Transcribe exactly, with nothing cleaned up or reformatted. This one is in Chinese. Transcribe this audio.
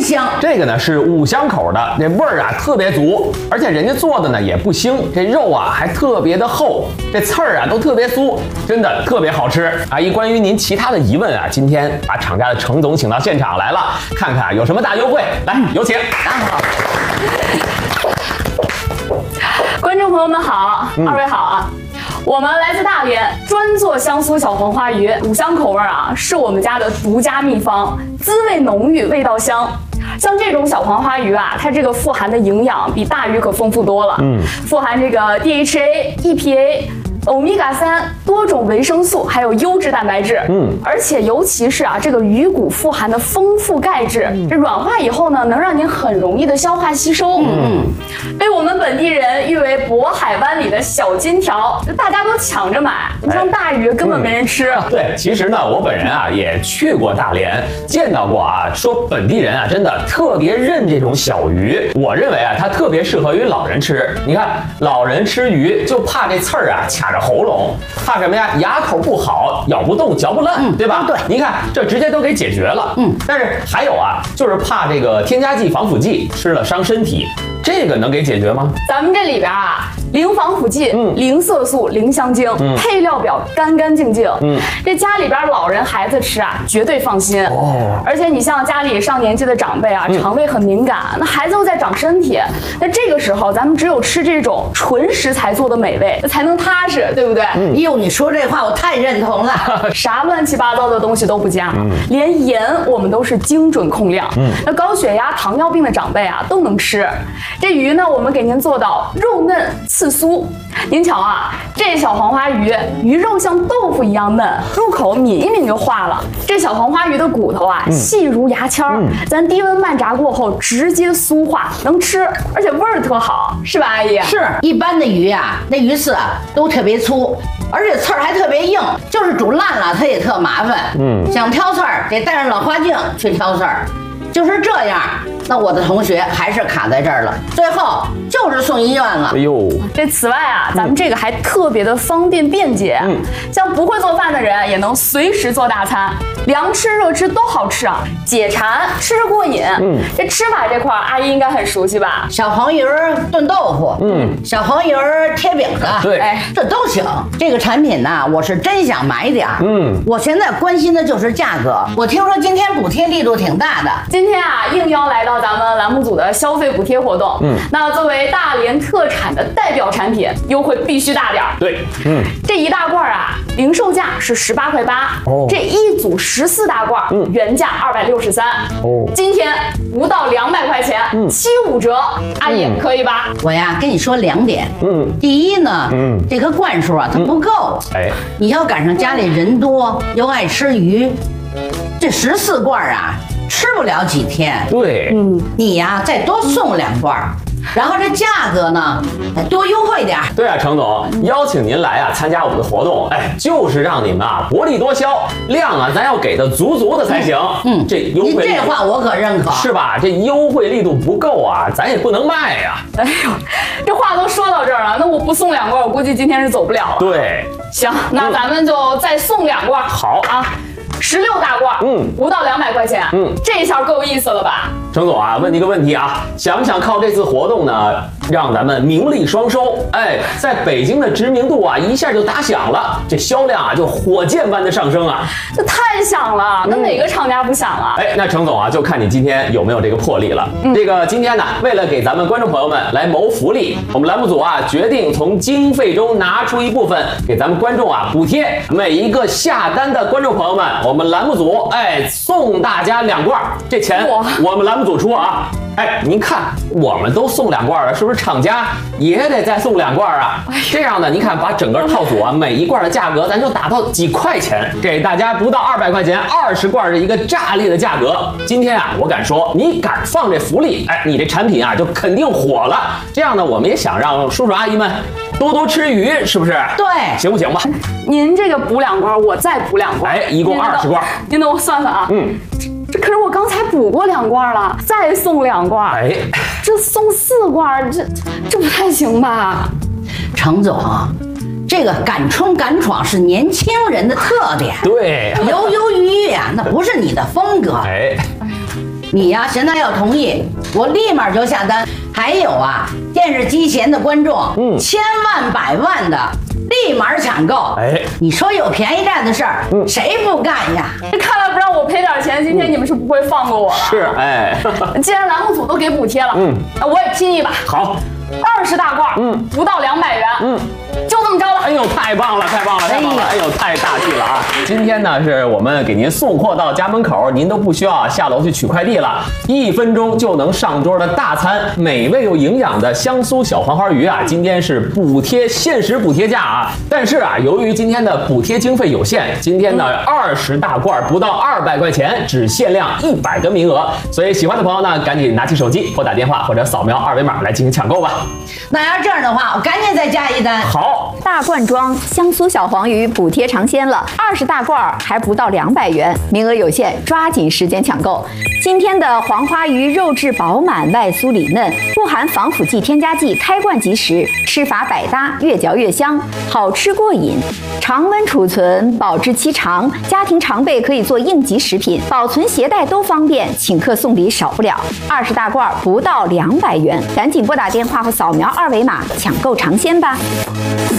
香。 这个呢是五香口的，这味儿啊特别足，而且人家做的呢也不腥，这肉啊还特别的厚，这刺儿啊都特别酥，真的特别好吃。阿姨，关于您其他的疑问啊，今天把厂家的程总请到现场来了，看看有什么大优惠。来，有请。 好。 观众朋友们好，嗯、二位好啊！我们来自大连，专做香酥小黄花鱼，五香口味啊，是我们家的独家秘方，滋味浓郁，味道香。像这种小黄花鱼啊，它这个富含的营养比大鱼可丰富多了，嗯，富含这个 D H A、E P A。欧米伽三多种维生素，还有优质蛋白质，嗯，而且尤其是啊，这个鱼骨富含的丰富钙质，嗯、这软化以后呢，能让您很容易的消化吸收，嗯，被我们本地人誉为渤海湾里的小金条，大家都抢着买。你像大鱼根本没人吃。 哎嗯、对，其实呢，我本人啊也去过大连，见到过啊，说本地人啊真的特别认这种小鱼。我认为啊，它特别适合于老人吃。你看，老人吃鱼就怕这刺儿啊卡着喉咙，怕什么呀？牙口不好，咬不动，嚼不烂，嗯、对吧？对，您看这直接都给解决了。嗯，但是还有啊，就是怕这个添加剂、防腐剂吃了伤身体，这个能给解决吗？ 咱们这里边啊，零防腐剂、嗯、零色素、零香精，嗯、配料表干干净净。嗯，这家里边老人孩子吃啊，绝对放心。哦，而且你像家里上年纪的长辈啊，嗯、肠胃很敏感，那孩子又在长身体，那这个时候咱们只有吃这种纯食材做的美味，才能踏实。对不对？ 嗯，哟，你说这话我太认同了。 啥乱七八糟的东西都不加，嗯、连盐我们都是精准控量。嗯，那高血压、糖尿病的长辈啊都能吃。这鱼呢，我们给您做到肉嫩刺酥。您瞧啊，这小黄花鱼鱼肉像豆腐一样嫩，入口抿一抿就化了。这小黄花鱼的骨头啊，嗯、细如牙签儿，嗯、咱低温慢炸过后直接酥化，能吃，而且味儿特好，是吧，阿姨？ 是，一般的鱼啊，那鱼刺啊都特别粗，而且刺儿还特别硬，就是煮烂了它也特麻烦。嗯，想挑刺儿得戴上老花镜去挑刺儿，就是这样。那我的同学还是卡在这儿了，最后就是送医院了。哎呦， 这此外啊，咱们这个还特别的方便便捷，嗯，像不会做饭的人也能随时做大餐，凉吃热吃都好吃啊，解馋吃着过瘾。嗯，这吃法这块阿姨应该很熟悉吧？ 小黄鱼炖豆腐，嗯，小黄鱼贴饼子， 对， 哎，这都行。这个产品呢，我是真想买点儿。嗯，我现在关心的就是价格。我听说今天补贴力度挺大的。 今天啊，应邀来到咱们栏目组的消费补贴活动，嗯，那作为大连特产的代表产品，优惠必须大点儿。 对，嗯，这一大罐啊，零售价是十八块八，哦，这一组十四大罐，嗯，原价二百六十三，哦，今天不到两百块钱，嗯，七五折，阿姨、嗯、可以吧？ 我呀跟你说两点，嗯，第一呢，嗯，这个罐数啊它不够，嗯、哎，你要赶上家里人多又爱吃鱼，这十四罐啊。吃不了几天， 对，嗯， 你呀再多送两罐，然后这价格呢再多优惠点。 对啊，程总，邀请您来啊参加我们的活动，哎，就是让你们啊薄利多销，量啊咱要给的足足的才行。嗯，嗯这优惠， 你这话我可认可， 是吧？这优惠力度不够啊，咱也不能卖呀。 哎呦，这话都说到这儿了，那我不送两罐，我估计今天是走不了了。 对， 行，那咱们就再送两罐。 好啊。十六大罐，嗯，不到两百块钱，嗯，这下够意思了吧？ 程总啊，问你个问题啊，想不想靠这次活动呢，让咱们名利双收？哎，在北京的知名度啊，一下就打响了，这销量啊就火箭般的上升啊！ 这太响了，那哪个厂家不响啊？ 哎，那程总啊，就看你今天有没有这个魄力了。嗯、这个今天呢，为了给咱们观众朋友们来谋福利，我们栏目组啊决定从经费中拿出一部分给咱们观众啊补贴，每一个下单的观众朋友们，我们栏目组哎送大家两罐，这钱我们栏目组出啊。哎，您看，我们都送两罐了，是不是厂家也得再送两罐啊？这样呢，您看把整个套组啊，每一罐的价格咱就打到几块钱，给大家不到二百块钱，二十罐的一个炸裂的价格。今天啊，我敢说，你敢放这福利，哎，你这产品啊就肯定火了。这样呢，我们也想让叔叔阿姨们多多吃鱼，是不是？ 对， 行不行吧？ 您这个补两罐，我再补两罐， 哎，一共二十罐。 您等我算算啊，嗯。这可是我刚才补过两罐了，再送两罐，哎，这送四罐，这这不太行吧？ 程总，这个敢冲敢闯是年轻人的特点， 对， 犹犹豫豫呀，那不是你的风格。哎， 你呀、啊，现在要同意，我立马就下单。还有啊，电视机前的观众，嗯，千万百万的立马抢购。哎，你说有便宜占的事儿，嗯，谁不干呀？ 这看来不让我赔点钱，今天你们是不会放过我了。 是，哎， 既然栏目组都给补贴了，嗯，那我也拼一把。 好。 二十大罐，嗯，不到两百元，嗯，就这么着了。 哎呦，太棒了，太棒了，太棒了！哎呦，太大气了啊！今天呢，是我们给您送货到家门口，您都不需要下楼去取快递了，一分钟就能上桌的大餐，美味又营养的香酥小黄花鱼啊，今天是补贴限时补贴价啊！但是啊，由于今天的补贴经费有限，今天呢二十大罐不到二百块钱，只限量一百个名额，所以喜欢的朋友呢，赶紧拿起手机拨打电话或者扫描二维码来进行抢购吧。 那要这样的话，我赶紧再加一单。 好， 大罐装香酥小黄鱼补贴尝鲜了，二十大罐还不到两百元，名额有限，抓紧时间抢购。今天的黄花鱼肉质饱满，外酥里嫩，不含防腐剂、添加剂，开罐即食，吃法百搭，越嚼越香，好吃过瘾。常温储存，保质期长，家庭常备可以做应急食品，保存携带都方便，请客送礼少不了。二十大罐不到两百元，赶紧拨打电话或扫描二维码抢购尝鲜吧。